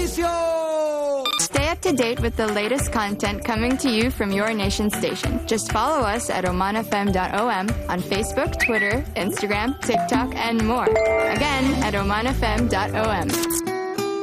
inicio! Stay up to date with the latest content coming to you from your nation station. Just follow us at omanfm.om on Facebook, Twitter, Instagram, TikTok, and more. Again, at omanfm.om.